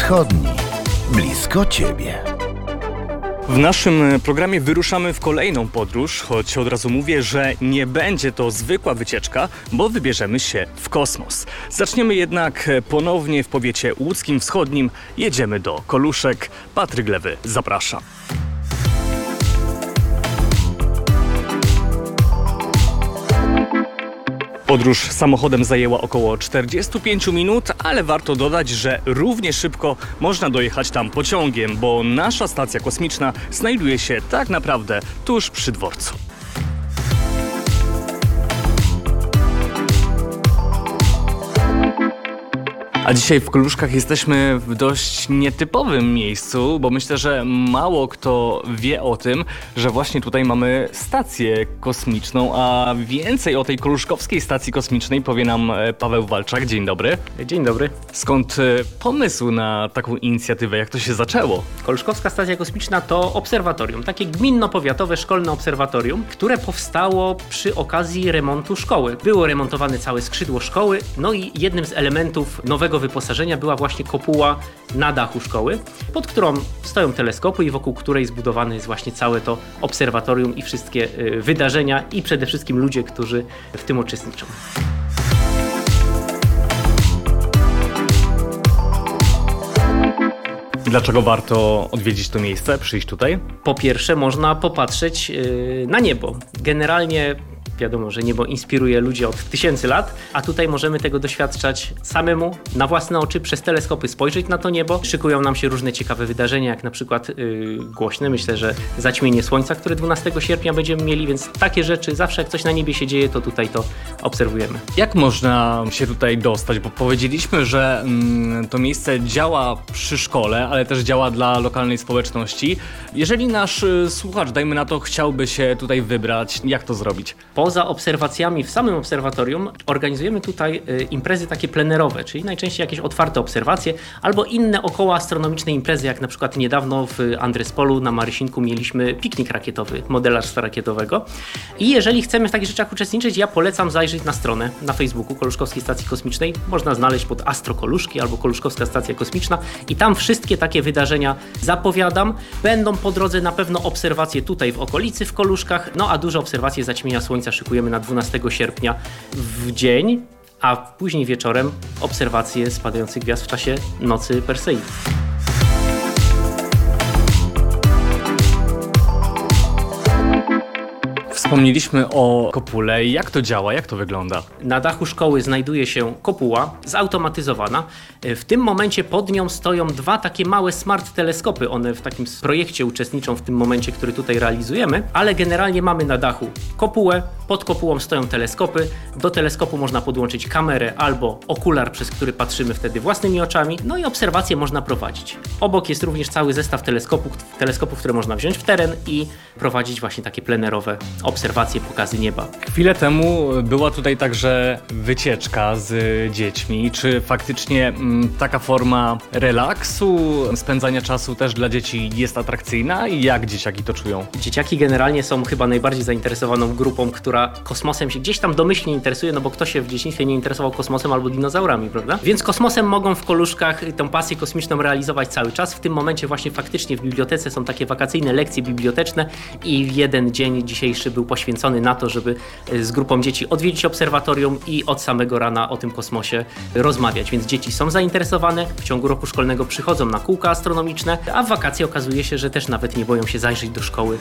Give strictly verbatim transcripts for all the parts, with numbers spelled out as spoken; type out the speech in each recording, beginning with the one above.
Wschodni. Blisko Ciebie. W naszym programie wyruszamy w kolejną podróż, choć od razu mówię, że nie będzie to zwykła wycieczka, bo wybierzemy się w kosmos. Zaczniemy jednak ponownie w powiecie łódzkim wschodnim. Jedziemy do Koluszek. Patryk Lewy zaprasza. Podróż samochodem zajęła około czterdzieści pięć minut, ale warto dodać, że równie szybko można dojechać tam pociągiem, bo nasza stacja kosmiczna znajduje się tak naprawdę tuż przy dworcu. A dzisiaj w Koluszkach jesteśmy w dość nietypowym miejscu, bo myślę, że mało kto wie o tym, że właśnie tutaj mamy stację kosmiczną, a więcej o tej koluszkowskiej stacji kosmicznej powie nam Paweł Walczak. Dzień dobry. Dzień dobry. Skąd pomysł na taką inicjatywę? Jak to się zaczęło? Koluszkowska Stacja Kosmiczna to obserwatorium, takie gminno-powiatowe szkolne obserwatorium, które powstało przy okazji remontu szkoły. Było remontowane całe skrzydło szkoły, no i jednym z elementów nowego wyposażenia była właśnie kopuła na dachu szkoły, pod którą stoją teleskopy i wokół której zbudowane jest właśnie całe to obserwatorium i wszystkie y, wydarzenia i przede wszystkim ludzie, którzy w tym uczestniczą. Dlaczego warto odwiedzić to miejsce, przyjść tutaj? Po pierwsze, można popatrzeć yy, na niebo. Generalnie wiadomo, że niebo inspiruje ludzi od tysięcy lat, a tutaj możemy tego doświadczać samemu, na własne oczy, przez teleskopy spojrzeć na to niebo. Szykują nam się różne ciekawe wydarzenia, jak na przykład yy, głośne, myślę, że zaćmienie słońca, które dwunastego sierpnia będziemy mieli, więc takie rzeczy, zawsze jak coś na niebie się dzieje, to tutaj to obserwujemy. Jak można się tutaj dostać? Bo powiedzieliśmy, że mm, to miejsce działa przy szkole, ale też działa dla lokalnej społeczności. Jeżeli nasz y, słuchacz, dajmy na to, chciałby się tutaj wybrać, jak to zrobić? Poza obserwacjami w samym obserwatorium organizujemy tutaj y, imprezy takie plenerowe, czyli najczęściej jakieś otwarte obserwacje albo inne okołoastronomiczne imprezy, jak na przykład niedawno w Andrespolu na Marysinku mieliśmy piknik rakietowy, modelarstwa rakietowego. I jeżeli chcemy w takich rzeczach uczestniczyć, ja polecam zajrzeć na stronę na Facebooku Koluszkowskiej Stacji Kosmicznej. Można znaleźć pod Astro Koluszki albo Koluszkowska Stacja Kosmiczna i tam wszystkie takie wydarzenia zapowiadam. Będą po drodze na pewno obserwacje tutaj w okolicy w Koluszkach, no a duże obserwacje zaćmienia słońca szykujemy na dwunastego sierpnia w dzień, a później wieczorem obserwacje spadających gwiazd w czasie nocy Persei. Wspomnieliśmy o kopule. Jak to działa? Jak to wygląda? Na dachu szkoły znajduje się kopuła zautomatyzowana. W tym momencie pod nią stoją dwa takie małe smart teleskopy. One w takim projekcie uczestniczą w tym momencie, który tutaj realizujemy, ale generalnie mamy na dachu kopułę, pod kopułą stoją teleskopy. Do teleskopu można podłączyć kamerę albo okular, przez który patrzymy wtedy własnymi oczami, no i obserwacje można prowadzić. Obok jest również cały zestaw teleskopów, teleskopów, które można wziąć w teren i prowadzić właśnie takie plenerowe obserwacje, pokazy nieba. Chwilę temu była tutaj także wycieczka z dziećmi. Czy faktycznie m, taka forma relaksu, spędzania czasu też dla dzieci jest atrakcyjna i jak dzieciaki to czują? Dzieciaki generalnie są chyba najbardziej zainteresowaną grupą, która kosmosem się gdzieś tam domyślnie interesuje, no bo kto się w dzieciństwie nie interesował kosmosem albo dinozaurami, prawda? Więc kosmosem mogą w Koluszkach tę pasję kosmiczną realizować cały czas. W tym momencie właśnie faktycznie w bibliotece są takie wakacyjne lekcje biblioteczne i jeden dzień dzisiejszy był poświęcony na to, żeby z grupą dzieci odwiedzić obserwatorium i od samego rana o tym kosmosie rozmawiać. Więc dzieci są zainteresowane, w ciągu roku szkolnego przychodzą na kółka astronomiczne, a w wakacje okazuje się, że też nawet nie boją się zajrzeć do szkoły.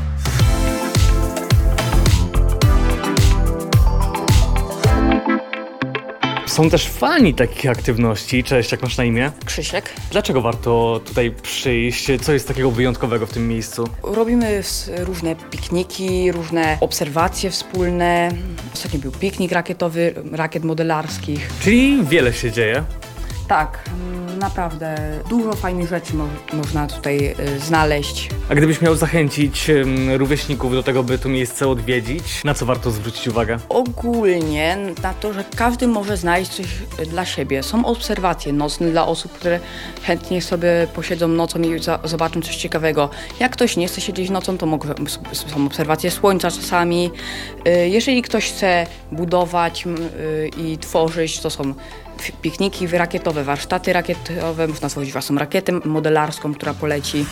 Są też fani takich aktywności. Cześć, jak masz na imię? Krzysiek. Dlaczego warto tutaj przyjść? Co jest takiego wyjątkowego w tym miejscu? Robimy różne pikniki, różne obserwacje wspólne. Ostatnio był piknik rakietowy, rakiet modelarskich. Czyli wiele się dzieje. Tak, naprawdę dużo fajnych rzeczy mo- można tutaj y, znaleźć. A gdybyś miał zachęcić um, rówieśników do tego, by to miejsce odwiedzić, na co warto zwrócić uwagę? Ogólnie na to, że każdy może znaleźć coś dla siebie. Są obserwacje nocne dla osób, które chętnie sobie posiedzą nocą i za- zobaczą coś ciekawego. Jak ktoś nie chce siedzieć nocą, to mogą, są obserwacje słońca czasami. Y, jeżeli ktoś chce budować y, i tworzyć, to są pikniki rakietowe, warsztaty rakietowe, można stworzyć własną rakietę modelarską, która poleci.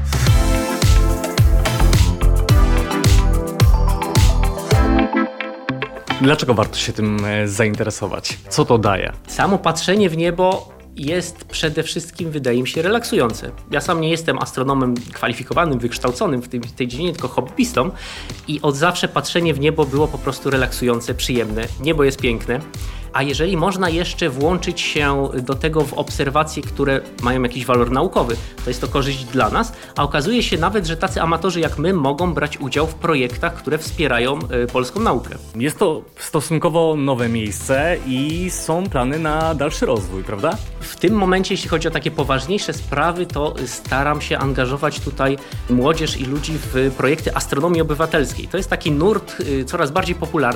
Dlaczego warto się tym e, zainteresować? Co to daje? Samo patrzenie w niebo jest przede wszystkim, wydaje mi się, relaksujące. Ja sam nie jestem astronomem kwalifikowanym, wykształconym w tej, w tej dziedzinie, tylko hobbystą i od zawsze patrzenie w niebo było po prostu relaksujące, przyjemne. Niebo jest piękne, a jeżeli można jeszcze włączyć się do tego w obserwacje, które mają jakiś walor naukowy, to jest to korzyść dla nas, a okazuje się nawet, że tacy amatorzy jak my mogą brać udział w projektach, które wspierają y, polską naukę. Jest to stosunkowo nowe miejsce i są plany na dalszy rozwój, prawda? W tym momencie, jeśli chodzi o takie poważniejsze sprawy, to staram się angażować tutaj młodzież i ludzi w projekty astronomii obywatelskiej. To jest taki nurt y, coraz bardziej popularny.